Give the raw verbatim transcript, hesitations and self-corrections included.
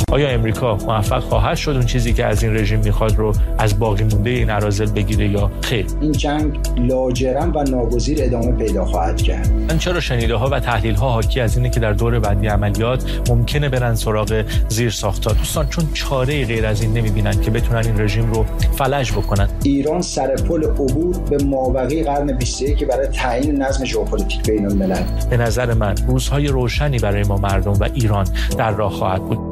آیا امریکا موفق خواهد شد اون چیزی که از این رژیم میخواد رو از باقی مونده این اراذل بگیره یا خیر؟ این جنگ لاجرم و ناگزیر ادامه پیدا خواهد کرد. من چرا شنیده ها و تحلیل ها حاکی از اینه که در دور بعدی عملیات ممکنه برن سراغ زیر ساخت‌ها دوستان، چون چاره غیر از این نمیبینن که بتونن این رژیم رو فلج بکنن. ایران سر پل عبور به مابقی قرن بیست و یک برای تعیین نظم ژئوپلیتیک بین الملل. به نظر من روزهای روشنی برای ما مردم و ایران در راه خواهد بود.